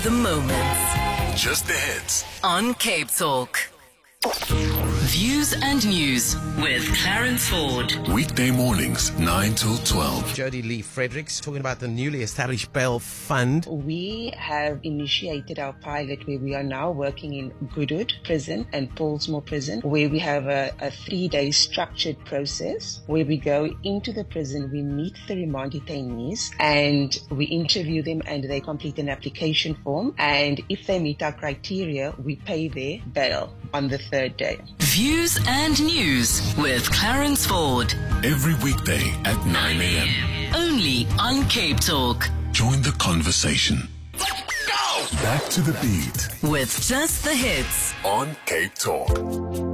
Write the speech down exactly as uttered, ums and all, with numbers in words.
of the moments. Just the hits. On Cape Talk. Views and News with Clarence Ford. Weekday mornings, nine till twelve. Jody Lee Fredericks talking about the newly established Bail Fund. We have initiated our pilot where we are now working in Goodwood Prison and Paulsmoor Prison, where we have a, a three-day structured process where we go into the prison, we meet the remand detainees and we interview them and they complete an application form. And if they meet our criteria, we pay their bail on the third day. Views and News with Clarence Ford. Every weekday at nine a.m. Only on Cape Talk. Join the conversation. Let's go! Back to the beat. With Just the Hits. On Cape Talk.